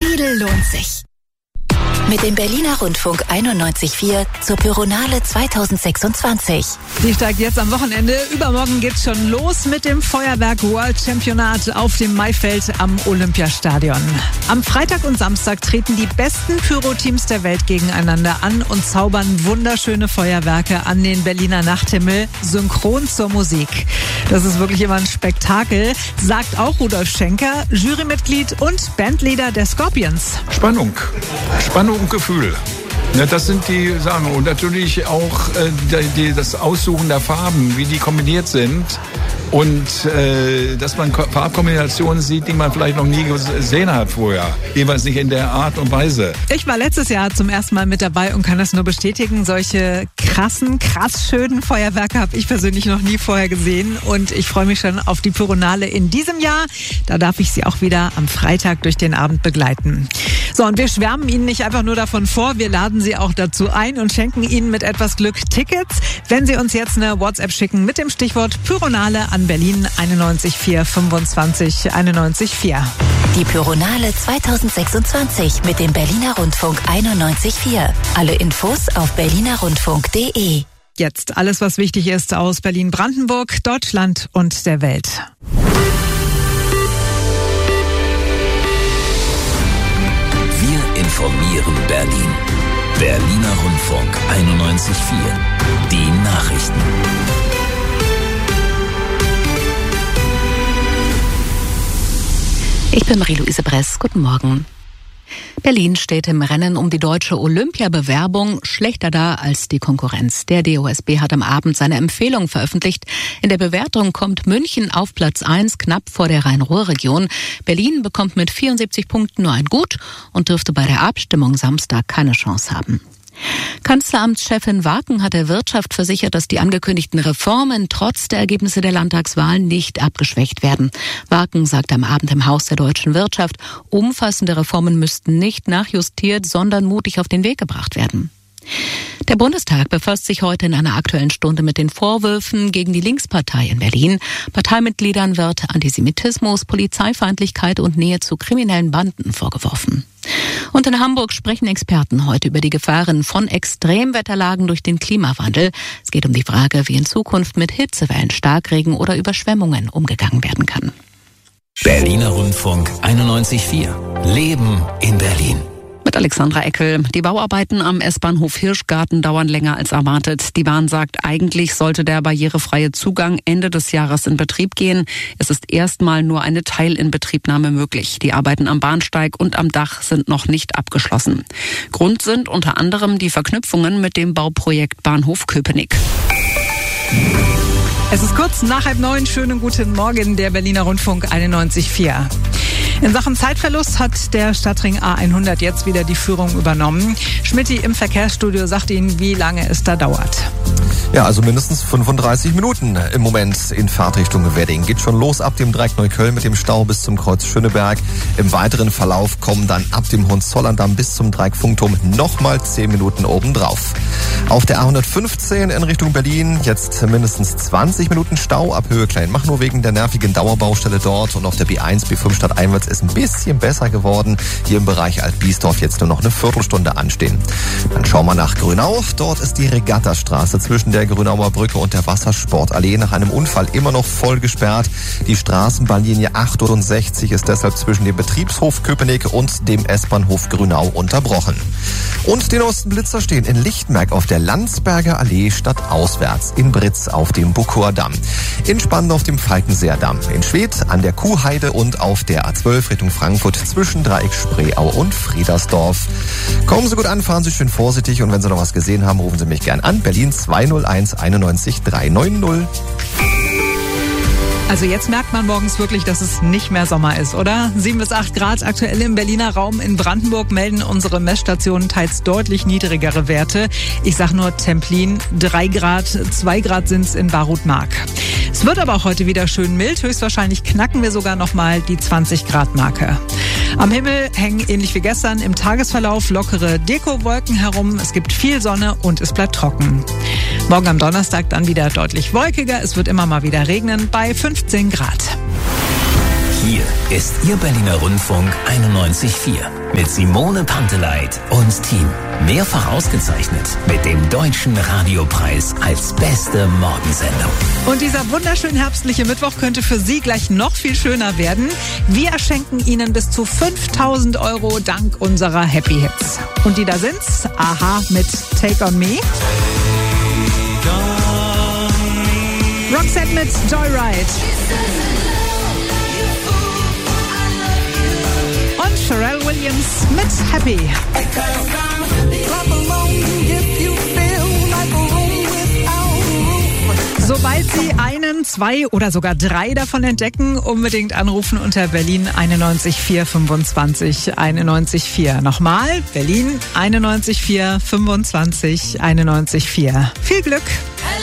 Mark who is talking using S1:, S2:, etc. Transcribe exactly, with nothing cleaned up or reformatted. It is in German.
S1: Lidl lohnt sich. Mit dem Berliner Rundfunk einundneunzig Komma vier zur Pyronale zweitausendsechsundzwanzig.
S2: Die steigt jetzt am Wochenende. Übermorgen geht's schon los mit dem Feuerwerk World Championat auf dem Maifeld am Olympiastadion. Am Freitag und Samstag treten die besten Pyro-Teams der Welt gegeneinander an und zaubern wunderschöne Feuerwerke an den Berliner Nachthimmel, synchron zur Musik. Das ist wirklich immer ein Spektakel, sagt auch Rudolf Schenker, Jurymitglied und Bandleader der Scorpions.
S3: Spannung. Spannung und Gefühl. Ja, das sind die Sachen. Und natürlich auch äh, die, das Aussuchen der Farben, wie die kombiniert sind. Und äh, dass man Farbkombinationen sieht, die man vielleicht noch nie gesehen hat vorher. Jeweils nicht in der Art und Weise.
S2: Ich war letztes Jahr zum ersten Mal mit dabei und kann das nur bestätigen. Solche krassen, krass schönen Feuerwerke habe ich persönlich noch nie vorher gesehen. Und ich freue mich schon auf die Pyronale in diesem Jahr. Da darf ich Sie auch wieder am Freitag durch den Abend begleiten. So, und wir schwärmen Ihnen nicht einfach nur davon vor, wir laden Sie auch dazu ein und schenken Ihnen mit etwas Glück Tickets, wenn Sie uns jetzt eine WhatsApp schicken mit dem Stichwort Pyronale an Berlin einundneunzig vier fünfundzwanzig einundneunzig vier.
S1: Die Pyronale zweitausendsechsundzwanzig mit dem Berliner Rundfunk einundneunzig Komma vier. Alle Infos auf berliner rundfunk punkt de.
S2: Jetzt alles, was wichtig ist aus Berlin-Brandenburg, Deutschland und der Welt.
S4: Wir informieren Berlin. Berliner Rundfunk einundneunzig Komma vier. Die Nachrichten.
S5: Ich bin Marie-Louise Bress. Guten Morgen. Berlin steht im Rennen um die deutsche Olympiabewerbung schlechter da als die Konkurrenz. Der D O S B hat am Abend seine Empfehlung veröffentlicht. In der Bewertung kommt München auf Platz eins, knapp vor der Rhein-Ruhr-Region. Berlin bekommt mit vierundsiebzig Punkten nur ein Gut und dürfte bei der Abstimmung Samstag keine Chance haben. Kanzleramtschefin Waken hat der Wirtschaft versichert, dass die angekündigten Reformen trotz der Ergebnisse der Landtagswahlen nicht abgeschwächt werden. Waken sagte am Abend im Haus der deutschen Wirtschaft, umfassende Reformen müssten nicht nachjustiert, sondern mutig auf den Weg gebracht werden. Der Bundestag befasst sich heute in einer Aktuellen Stunde mit den Vorwürfen gegen die Linkspartei in Berlin. Parteimitgliedern wird Antisemitismus, Polizeifeindlichkeit und Nähe zu kriminellen Banden vorgeworfen. Und in Hamburg sprechen Experten heute über die Gefahren von Extremwetterlagen durch den Klimawandel. Es geht um die Frage, wie in Zukunft mit Hitzewellen, Starkregen oder Überschwemmungen umgegangen werden kann.
S4: Berliner Rundfunk einundneunzig Komma vier. Leben in Berlin.
S6: Mit Alexandra Eckel. Die Bauarbeiten am S-Bahnhof Hirschgarten dauern länger als erwartet. Die Bahn sagt, eigentlich sollte der barrierefreie Zugang Ende des Jahres in Betrieb gehen. Es ist erstmal nur eine Teilinbetriebnahme möglich. Die Arbeiten am Bahnsteig und am Dach sind noch nicht abgeschlossen. Grund sind unter anderem die Verknüpfungen mit dem Bauprojekt Bahnhof Köpenick.
S2: Es ist kurz nach halb neun. Schönen guten Morgen, der Berliner Rundfunk einundneunzig Komma vier. In Sachen Zeitverlust hat der Stadtring A hundert jetzt wieder die Führung übernommen. Schmidti im Verkehrsstudio sagt Ihnen, wie lange es da dauert.
S7: Ja, also mindestens fünfunddreißig Minuten im Moment in Fahrtrichtung Wedding. Geht schon los ab dem Dreieck Neukölln mit dem Stau bis zum Kreuz Schöneberg. Im weiteren Verlauf kommen dann ab dem Hohenzollerndamm bis zum Dreieck Funkturm nochmal zehn Minuten obendrauf. Auf der A hundertfünfzehn in Richtung Berlin jetzt mindestens zwanzig Minuten Stau ab Höhe Kleinmachnow wegen der nervigen Dauerbaustelle dort. Und auf der B eins, B fünf stadteinwärts ist ein bisschen besser geworden. Hier im Bereich Alt-Biesdorf jetzt nur noch eine Viertelstunde anstehen. Dann schauen wir nach Grünau. Dort ist die Regattastraße zwischen der Grünauer Brücke und der Wassersportallee nach einem Unfall immer noch voll gesperrt. Die Straßenbahnlinie achtundsechzig ist deshalb zwischen dem Betriebshof Köpenick und dem S-Bahnhof Grünau unterbrochen. Und die neuesten Blitzer stehen in Lichtenberg auf der Landsberger Allee stadtauswärts, in Britz auf dem Buckurdamm, in Spandau auf dem Falkenseer Damm, in Schwedt an der Kuhheide und auf der A zwölf Richtung Frankfurt zwischen Dreieck Spreeau und Friedersdorf. Kommen Sie gut an, fahren Sie schön vorsichtig und wenn Sie noch was gesehen haben, rufen Sie mich gern an. Berlin zwei null eins einundneunzig dreihundertneunzig.
S2: Also jetzt merkt man morgens wirklich, dass es nicht mehr Sommer ist, oder? sieben bis acht Grad aktuell im Berliner Raum. In Brandenburg melden unsere Messstationen teils deutlich niedrigere Werte. Ich sag nur Templin, drei Grad, zwei Grad sind's in Barut-Mark. Es wird aber auch heute wieder schön mild. Höchstwahrscheinlich knacken wir sogar nochmal die zwanzig Grad Marke. Am Himmel hängen ähnlich wie gestern im Tagesverlauf lockere Dekowolken herum. Es gibt viel Sonne und es bleibt trocken. Morgen am Donnerstag dann wieder deutlich wolkiger. Es wird immer mal wieder regnen bei fünfzehn Grad.
S4: Hier ist Ihr Berliner Rundfunk einundneunzig Komma vier mit Simone Panteleit und Team. Mehrfach ausgezeichnet mit dem Deutschen Radiopreis als beste Morgensendung.
S2: Und dieser wunderschön herbstliche Mittwoch könnte für Sie gleich noch viel schöner werden. Wir schenken Ihnen bis zu fünftausend Euro dank unserer Happy Hits. Und die da sind's. Aha mit Take On Me. Roxette mit Joyride. Und Pharrell Williams mit Happy. Sobald Sie einen, zwei oder sogar drei davon entdecken, unbedingt anrufen unter Berlin einundneunzig vier fünfundzwanzig einundneunzig vier. Nochmal, Berlin einundneunzig vier fünfundzwanzig einundneunzig vier. Viel Glück!